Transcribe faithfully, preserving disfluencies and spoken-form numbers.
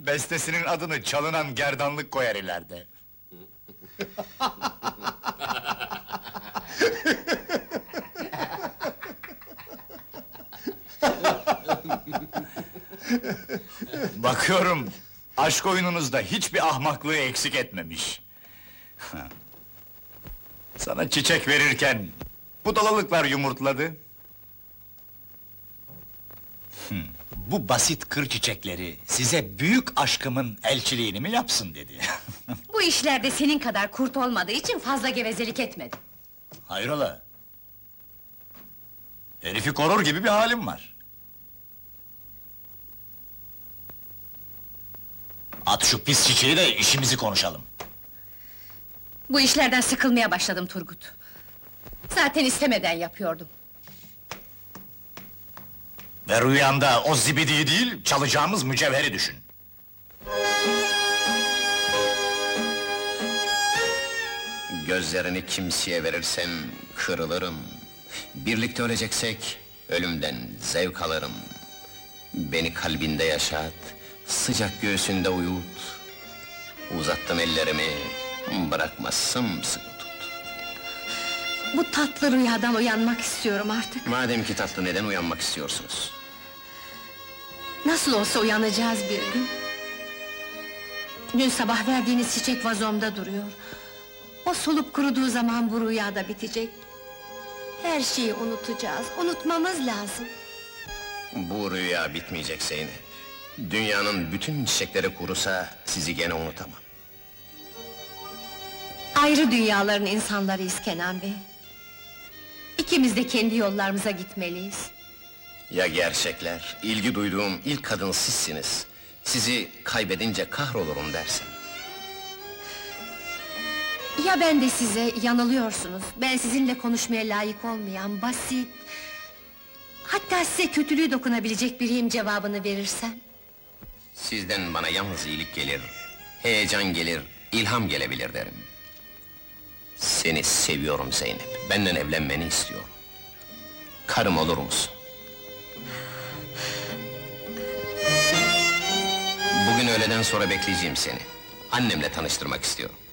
Bestesinin adını çalınan gerdanlık koyar ileride. Bakıyorum, aşk oyununuzda hiçbir ahmaklığı eksik etmemiş. Sana çiçek verirken, budalalıklar yumurtladı. Hmm, bu basit kır çiçekleri, size büyük aşkımın elçiliğini mi yapsın dedi. Bu işlerde senin kadar kurt olmadığı için fazla gevezelik etmedim. Hayrola? Herifi korur gibi bir halim var. At şu pis çiçeği de işimizi konuşalım. Bu işlerden sıkılmaya başladım Turgut. Zaten istemeden yapıyordum. Ve rüyanda o zibidiyi değil, çalacağımız mücevheri düşün. Gözlerini kimseye verirsem kırılırım. Birlikte öleceksek ölümden zevk alırım. Beni kalbinde yaşat, sıcak göğsünde uyut. Uzattım ellerimi, bırakma sımsıkı tut. Bu tatlı rüyadan uyanmak istiyorum artık. Madem ki tatlı, neden uyanmak istiyorsunuz? Nasıl olsa uyanacağız bir gün. Dün sabah verdiğiniz çiçek vazomda duruyor. O solup kuruduğu zaman bu rüya da bitecek. Her şeyi unutacağız, unutmamız lazım. Bu rüya bitmeyecek Zeynep. Dünyanın bütün çiçekleri kurusa sizi gene unutamam. Ayrı dünyaların insanlarıyız Kenan Bey. İkimiz de kendi yollarımıza gitmeliyiz. Ya gerçekler, ilgi duyduğum ilk kadın sizsiniz. Sizi kaybedince kahrolurum dersem. Ya ben de size yanılıyorsunuz, ben sizinle konuşmaya layık olmayan, basit... hatta size kötülüğü dokunabilecek biriyim cevabını verirsem? Sizden bana yalnız iyilik gelir, heyecan gelir, ilham gelebilir derim. Seni seviyorum Zeynep, benimle evlenmeni istiyorum. Karım olur musun? Bugün öğleden sonra bekleyeceğim seni. Annemle tanıştırmak istiyorum.